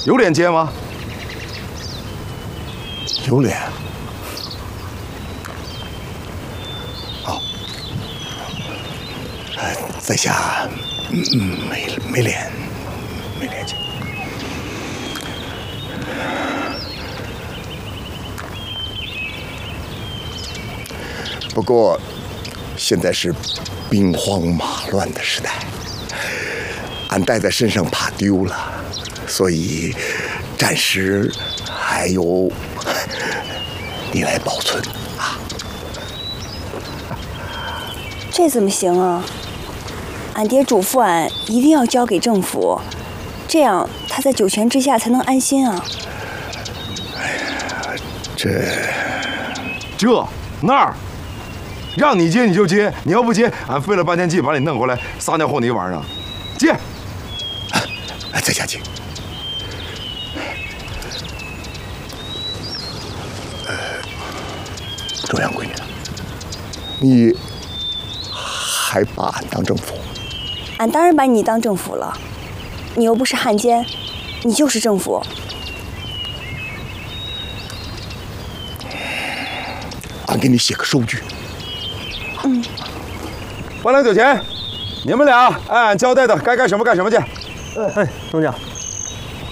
有脸接吗？ 有脸。好，在下没脸接。不过，现在是兵荒马乱的时代，俺带在身上怕丢了，所以暂时还由你来保存啊。 这怎么行啊？俺爹嘱咐俺一定要交给政府，这样他在九泉之下才能安心啊。 这那儿，让你接你就接，你要不接，俺费了半天劲把你弄回来，撒尿和你一晚上。接， 在下接。周阳闺女，你还把俺当政府？ 俺当然把你当政府了，你又不是汉奸，你就是政府。 俺给你写个收据。 万良九泉，你们俩按俺交代的该干什么干什么去。 哎，东家。